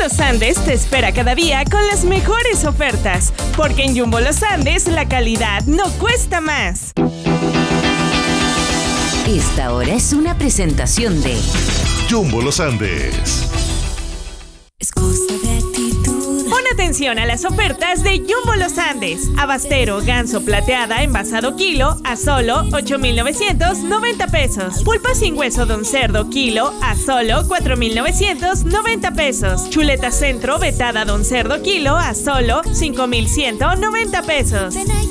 Los Andes te espera cada día con las mejores ofertas, porque en Jumbo Los Andes la calidad no cuesta más. Esta hora es una presentación de Jumbo Los Andes. Es cosa de actitud. Pon atención a las ofertas de Jumbo Los Andes. Abastero ganso plateada envasado kilo a solo 8,990 pesos. Pulpa sin hueso don cerdo kilo a solo 4,990 pesos. Chuleta centro vetada don cerdo kilo a solo 5,190 pesos.